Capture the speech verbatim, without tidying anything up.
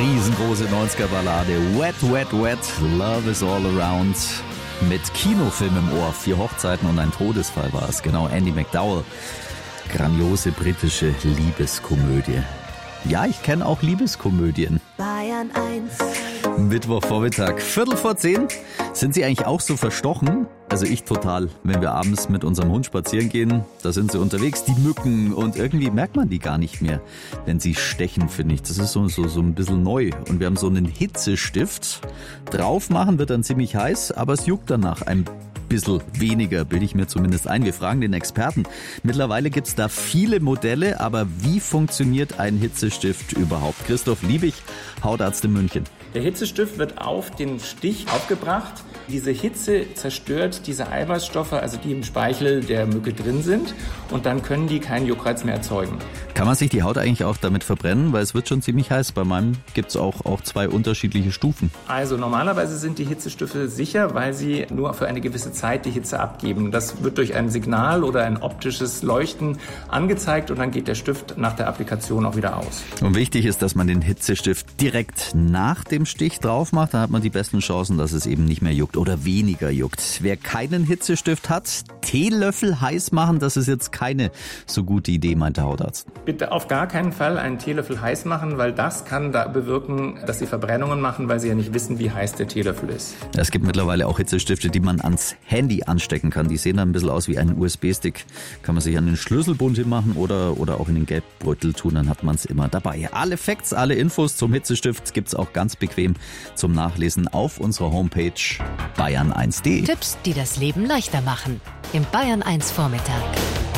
riesengroße neunziger-Ballade. Wet, wet, wet, love is all around. Mit Kinofilm im Ohr. Vier Hochzeiten und ein Todesfall war es. Genau, Andie MacDowell. Grandiose britische Liebeskomödie. Ja, ich kenne auch Liebeskomödien. Bayern eins. Mittwochvormittag, Viertel vor zehn. Sind Sie eigentlich auch so verstochen? Also ich total. Wenn wir abends mit unserem Hund spazieren gehen, da sind sie unterwegs, die Mücken. Und irgendwie merkt man die gar nicht mehr, wenn sie stechen, finde ich. Das ist so, so, so ein bisschen neu. Und wir haben so einen Hitzestift. Drauf machen wird dann ziemlich heiß, aber es juckt danach ein bisschen weniger, bilde ich mir zumindest ein. Wir fragen den Experten. Mittlerweile gibt es da viele Modelle, aber wie funktioniert ein Hitzestift überhaupt? Christoph Liebig, Hautarzt in München. Der Hitzestift wird auf den Stich aufgebracht. Diese Hitze zerstört diese Eiweißstoffe, also die im Speichel der Mücke drin sind. Und dann können die keinen Juckreiz mehr erzeugen. Kann man sich die Haut eigentlich auch damit verbrennen? Weil es wird schon ziemlich heiß. Bei meinem gibt es auch, auch zwei unterschiedliche Stufen. Also normalerweise sind die Hitzestifte sicher, weil sie nur für eine gewisse Zeit die Hitze abgeben. Das wird durch ein Signal oder ein optisches Leuchten angezeigt und dann geht der Stift nach der Applikation auch wieder aus. Und wichtig ist, dass man den Hitzestift direkt nach dem Stich drauf macht. Dann hat man die besten Chancen, dass es eben nicht mehr juckt oder weniger juckt. Wer keinen Hitzestift hat, Teelöffel heiß machen, das ist jetzt keine so gute Idee, meint der Hautarzt. Bitte auf gar keinen Fall einen Teelöffel heiß machen, weil das kann da bewirken, dass sie Verbrennungen machen, weil sie ja nicht wissen, wie heiß der Teelöffel ist. Es gibt mittlerweile auch Hitzestifte, die man ans Handy anstecken kann. Die sehen dann ein bisschen aus wie ein U S B-Stick. Kann man sich an den Schlüsselbund hinmachen oder, oder auch in den Geldbeutel tun, dann hat man es immer dabei. Alle Facts, alle Infos zum Hitzestift gibt's auch ganz bequem zum Nachlesen auf unserer Homepage bayern eins punkt de. Tipps, die das Leben leichter machen. Im Bayern eins Vormittag.